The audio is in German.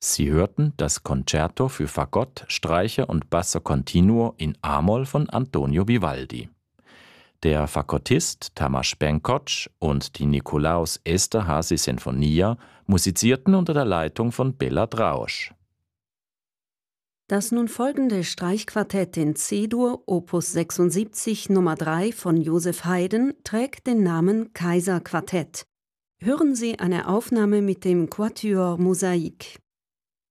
Sie hörten das Concerto für Fagott, Streicher und Basso Continuo in A-Moll von Antonio Vivaldi. Der Fagottist Tamas Benkoc und die Nikolaus Esterházy Sinfonia musizierten unter der Leitung von Béla Drausch. Das nun folgende Streichquartett in C-Dur, Opus 76, Nummer 3 von Joseph Haydn, trägt den Namen Kaiserquartett. Hören Sie eine Aufnahme mit dem Quatuor Mosaik.